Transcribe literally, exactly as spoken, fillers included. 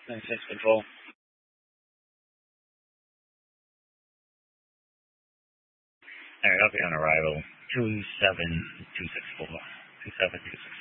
ninety-six control. Alright, I'll be on arrival. two seven two six four. two seven two six